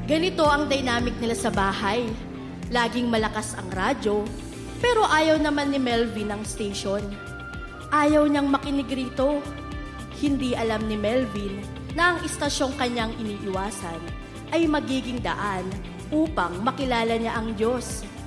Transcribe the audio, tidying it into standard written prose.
Ganito ang dynamic nila sa bahay. Laging malakas ang radyo, pero ayaw naman ni Melvin ang station. Ayaw niyang makinig rito. Hindi alam ni Melvin na ang istasyong kanyang iniiwasan ay magiging daan upang makilala niya ang Diyos.